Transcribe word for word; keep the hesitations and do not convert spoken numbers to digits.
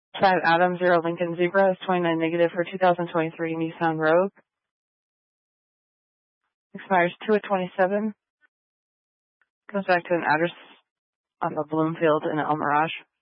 five Adam, zero Lincoln Zebra is twenty-nine negative for two thousand twenty-three Nissan Rogue. Expires two of twenty-seven. Comes back to an address on the Bloomfield in El Mirage.